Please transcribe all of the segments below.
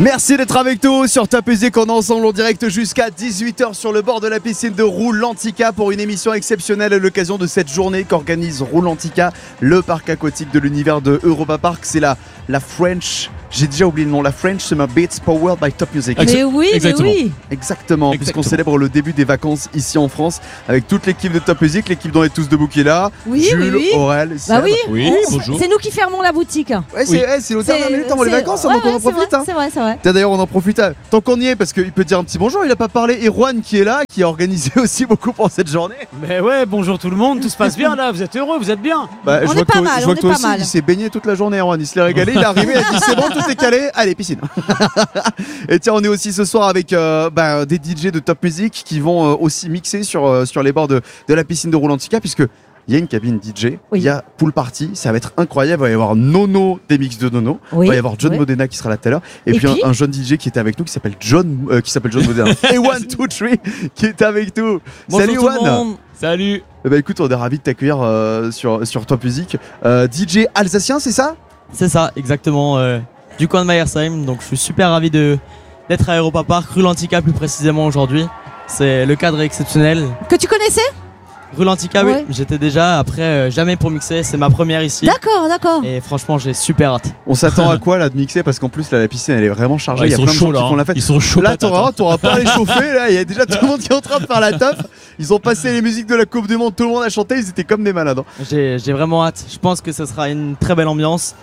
Merci d'être avec nous sur Top Music. On est ensemble en direct jusqu'à 18h sur le bord de la piscine de Roulantica pour une émission exceptionnelle à l'occasion de cette journée qu'organise Roulantica, le parc aquatique de l'univers de Europa Park. C'est la French. J'ai déjà oublié le nom, la French Summer Beats Powered by Top Music. Mais oui, exactement. Mais oui. Exactement, puisqu'on célèbre le début des vacances ici en France avec toute l'équipe de Top Music, l'équipe dont est tous debout qui est là. Oui, Jules, oui. Aurel, Seb. Bah oui, bonjour. C'est nous qui fermons la boutique. Ouais, c'est nos dernières minutes avant les vacances, donc on en profite. C'est vrai. Tiens, d'ailleurs, on en profite tant qu'on y est parce qu'il peut dire un petit bonjour. Il a pas parlé. Erwan qui est là, qui a organisé aussi beaucoup pour cette journée. Mais ouais, bonjour tout le monde, tout se passe bien là, vous êtes heureux, vous êtes bien. Bah, on est pas mal, je vois que toi aussi, il s'est baigné toute la journée, Erwan. Il se l'est régalé, il est arrivé, il a dit c'est bon, tout est calé, allez, piscine. Et tiens, on est aussi ce soir avec des DJ de Top Music qui vont aussi mixer sur les bords de la piscine de Roulantica, puisque il y a une cabine DJ, il y a pool party, ça va être incroyable. Il va y avoir Nono des mix de Nono, il va y avoir John Modena qui sera là tout à l'heure, et puis un jeune DJ qui était avec nous qui s'appelle John Modena. Et 1, 2, 3 qui est avec nous. Bonjour Salut tout le One. monde. Salut. Bah écoute, on est ravis de t'accueillir sur Top Music. DJ alsacien, c'est ça? C'est ça, exactement. Du coin de Meyersheim, donc je suis super ravi d'être à Europa Park, Roulantica plus précisément aujourd'hui. C'est le cadre est exceptionnel. Que tu connaissais? Roulantica, oui, j'étais déjà, après jamais pour mixer, c'est ma première ici. D'accord. Et franchement, j'ai super hâte. On s'attend à quoi là de mixer, parce qu'en plus là, la piscine elle est vraiment chargée. Ouais, il y a plein de gens qui font la fête. Ils sont chauds. Là, t'auras pas à les chauffer. Là, il y a déjà tout le monde qui est en train de faire la teuf. Ils ont passé les musiques de la Coupe du Monde, tout le monde a chanté, ils étaient comme des malades. J'ai vraiment hâte. Je pense que ce sera une très belle ambiance,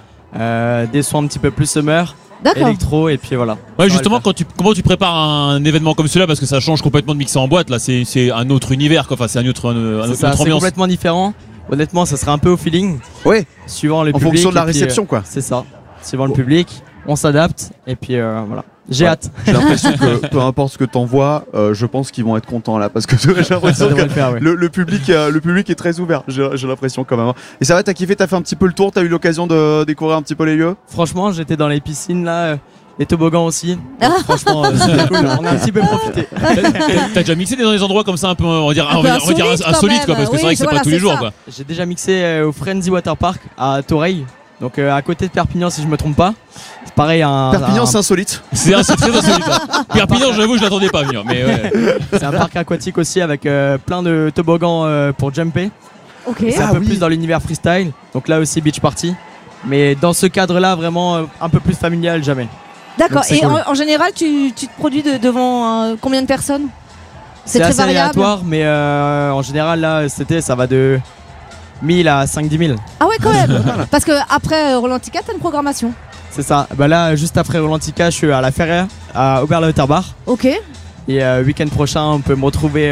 des sons un petit peu plus summer. Électro, et puis voilà. Ouais, justement, comment tu prépares un événement comme celui-là, parce que ça change complètement de mixer en boîte. Là, c'est un autre univers, quoi. Enfin, c'est un autre ambiance. C'est complètement différent. Honnêtement, ça sera un peu au feeling. Ouais. Suivant le public. En fonction de la réception, quoi. C'est ça. Suivant le public, on s'adapte, et puis voilà. J'ai hâte. J'ai l'impression que peu importe ce que t'envoies, je pense qu'ils vont être contents là, parce que j'ai l'impression que le public est très ouvert. J'ai l'impression quand même. Et ça va, t'as kiffé, t'as fait un petit peu le tour, t'as eu l'occasion de découvrir un petit peu les lieux? Franchement, j'étais dans les piscines là, les toboggans aussi. Franchement, c'était cool. On a un petit peu profité. T'as déjà mixé dans des endroits comme ça un peu, on va dire insolites, quoi, parce que c'est vrai que c'est pas tous les jours, quoi. J'ai déjà mixé au Frenzy Water Park à Toreil. Donc à côté de Perpignan, si je me trompe pas. C'est pareil. Perpignan, c'est insolite. C'est très insolite. Perpignan, j'avoue, je l'attendais pas venir. Mais ouais. C'est un parc aquatique aussi avec plein de toboggans pour jumper. C'est un peu plus dans l'univers freestyle. Donc là aussi beach party. Mais dans ce cadre-là, vraiment un peu plus familial, jamais. D'accord. Et cool. En général, tu te produis devant combien de personnes? C'est très aléatoire, mais en général là, ça va de 1000 à 5-10 000. Ah ouais, quand même. Parce que après Roulantica, t'as une programmation. C'est ça. Bah là, juste après Roulantica, je suis à la Ferrière, à Oberleutherbach. Ok. Et week-end prochain, on peut me retrouver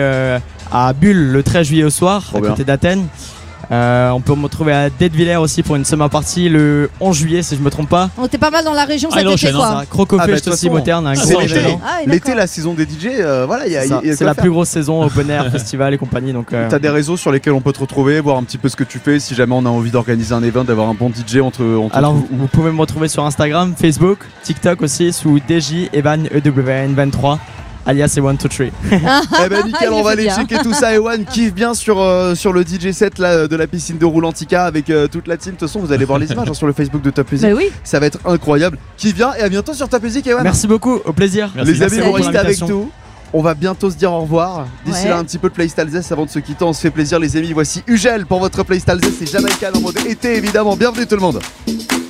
à Bulle le 13 juillet au soir, à côté d'Athènes. On peut me retrouver à Detwiller aussi pour une summer party le 11 juillet si je me trompe pas. On était pas mal dans la région cet été, quoi. Crocofest aussi moderne, un gros événement. L'été, la saison des DJ, voilà, c'est la plus grosse saison open air, festival et compagnie. Donc t'as des réseaux sur lesquels on peut te retrouver, voir un petit peu ce que tu fais, si jamais on a envie d'organiser un event, d'avoir un bon DJ entre alors vous pouvez me retrouver sur Instagram, Facebook, TikTok aussi sous DJ Evan EWN23. alias Ewan 2 3. Eh ben nickel, on va aller checker tout ça. Ewan kiffe bien sur le DJ set là, de la piscine de Roulantica avec toute la team. De toute façon, vous allez voir les images sur le Facebook de Top Music. Bah oui. Ça va être incroyable. Qui vient et à bientôt sur Top Music, Ewan. Merci beaucoup, au plaisir. Les amis vont rester avec nous. On va bientôt se dire au revoir. D'ici là, un petit peu de Playlist Alsace avant de se quitter. On se fait plaisir, les amis. Voici Ugel pour votre Playlist Alsace. C'est Jamaïcain en mode été, évidemment. Bienvenue tout le monde.